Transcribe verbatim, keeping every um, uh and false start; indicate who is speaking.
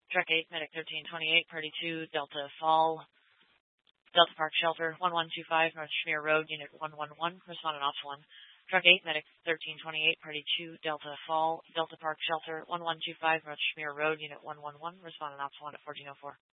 Speaker 1: Truck eight, Medic thirteen twenty-eight, Party two, Delta Fall, Delta Park Shelter, one one two five, North Schmear Road, Unit one one one, respondent Ops one. Truck eight, Medic thirteen twenty-eight, Party two, Delta Fall, Delta Park Shelter, one one two five, North Schmear Road, Unit one one one, respondent Ops one at fourteen oh four.